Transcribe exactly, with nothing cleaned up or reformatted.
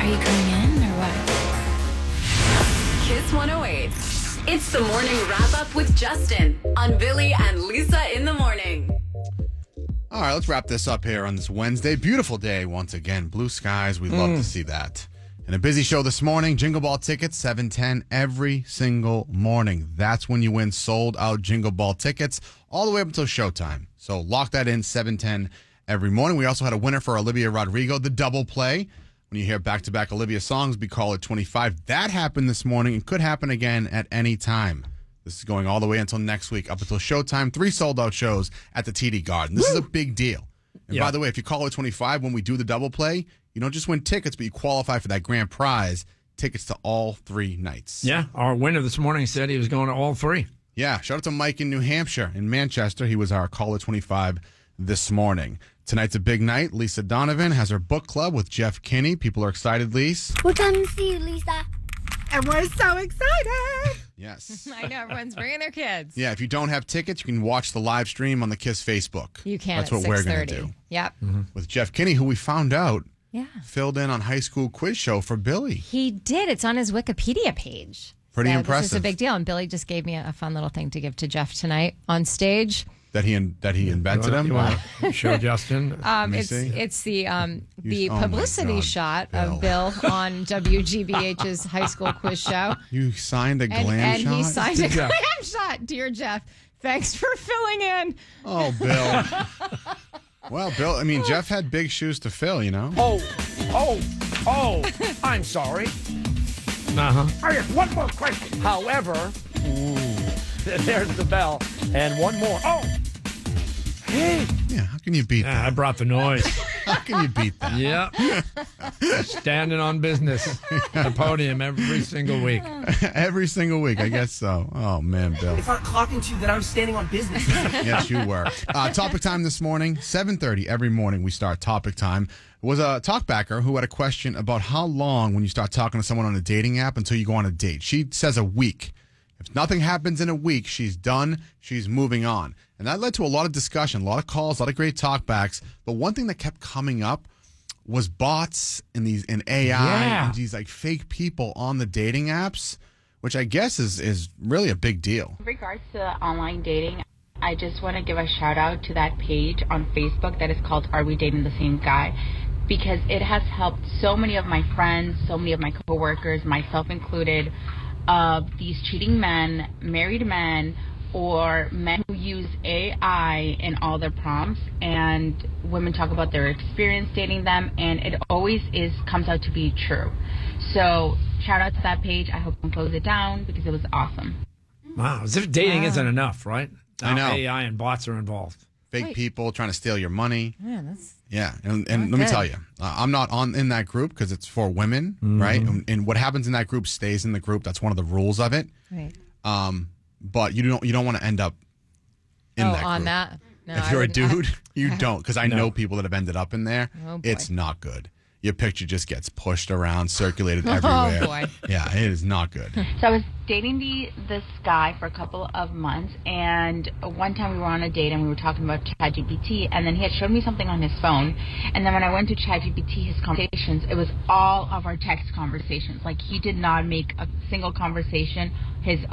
Are you coming in or what? Kiss one oh eight. It's the morning wrap-up with Justin on Billy and Lisa in the morning. All right, let's wrap this up here on this Wednesday. Beautiful day once again. Blue skies. We love Mm. to see that. And a busy show this morning. Jingle Ball tickets, seven ten every single morning. That's when you win sold-out Jingle Ball tickets all the way up until showtime. So lock that in, seven ten every morning. We also had a winner for Olivia Rodrigo, the double play. When you hear back-to-back Olivia songs, we call it twenty-five. That happened this morning and could happen again at any time. This is going all the way until next week, up until showtime. Three sold-out shows at the T D Garden. This Woo! Is a big deal. And yeah. by the way, if you call it twenty-five, when we do the double play, you don't just win tickets, but you qualify for that grand prize, tickets to all three nights. Yeah, our winner this morning said he was going to all three. Yeah, shout out to Mike in New Hampshire, in Manchester. He was our caller twenty-five this morning. Tonight's a big night. Lisa Donovan has her book club with Jeff Kinney. People are excited, Lisa. We're coming to see you, Lisa. And we're so excited. Yes. I know, everyone's bringing their kids. Yeah, if you don't have tickets, you can watch the live stream on the KISS Facebook. You can. That's at what we're going to six thirty. do. Yep. Mm-hmm. With Jeff Kinney, who we found out Yeah. filled in on High School Quiz Show for Billy. He did. It's on his Wikipedia page. Pretty so impressive. This is a big deal. And Billy just gave me a, a fun little thing to give to Jeff tonight on stage. That he in, that he invented You him. want to show Justin? Um, me it's see. it's the um, You- the oh my publicity God, shot Bill. of Bill on W G B H's High School Quiz Show. You signed a And, glam and shot? he signed a Jeff. glam shot. Dear Jeff, thanks for filling in. Oh, Bill. Well, Bill, I mean, Jeff had big shoes to fill, you know? Oh, oh, oh, I'm sorry. Uh-huh. I have one more question. However, there's the bell. And one more. Oh, hey. Yeah, how can you beat Yeah, I that? brought the noise. How can you beat that? Yeah. Standing on business. The podium every single week. Every single week, I guess so. Oh, man, Bill. If I'm clocking to you, then I was standing on business. Yes, you were. Uh, topic time this morning, seven thirty every morning we start topic time. It was a talkbacker who had a question about how long when you start talking to someone on a dating app until you go on a date. She says a week. If nothing happens in a week, she's done. She's moving on. And that led to a lot of discussion, a lot of calls, a lot of great talkbacks. But one thing that kept coming up was bots and these and A I Yeah. and these like fake people on the dating apps, which I guess is is really a big deal. In regards to online dating, I just want to give a shout out to that page on Facebook that is called Are We Dating the Same Guy? Because it has helped so many of my friends, so many of my coworkers, myself included, of these cheating men, married men, or men who use A I in all their prompts, and women talk about their experience dating them, and it always is comes out to be true. So shout out to that page. I hope you can close it down because it was awesome. Wow. As if dating Wow. isn't enough, right? I Now know. A I and bots are involved. Fake Wait. people trying to steal your money. Yeah, that's Yeah, and, and Not let me good. tell you, uh, I'm not on in that group because it's for women, right? And, and what happens in that group stays in the group. That's one of the rules of it. right. Um, but you don't you don't want to end up in oh, that on group. that. No, if I you're a would- I- dude, you don't, because I No. know people that have ended up in there. Oh, boy. It's not good. Your picture just gets pushed around, circulated everywhere. Oh, boy. Yeah, it is not good. So I was dating the this guy for a couple of months, and one time we were on a date and we were talking about ChatGPT, and then he had showed me something on his phone, and then when I went to ChatGPT, his conversations, it was all of our text conversations. Like, he did not make a single conversation his